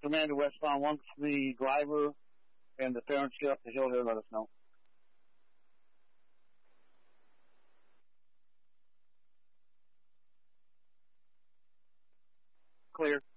Commander westbound. Once the driver and the parents get up the hill there, let us know. Clear.